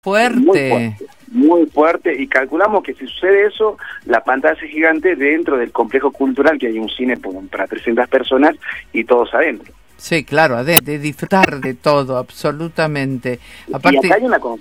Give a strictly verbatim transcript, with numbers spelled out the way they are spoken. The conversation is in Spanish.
Fuerte. Muy fuerte, muy fuerte, y calculamos que si sucede eso, la pantalla es gigante dentro del complejo cultural, que hay un cine para trescientas personas y todos adentro. Sí, claro, de, de disfrutar de todo, absolutamente. Aparte, y acá hay una